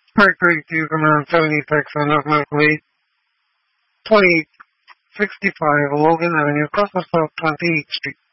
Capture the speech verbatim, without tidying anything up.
Mercury two from around seventy-six on North Mercury, twenty sixty-five Logan Avenue, across the South twenty-eighth Street.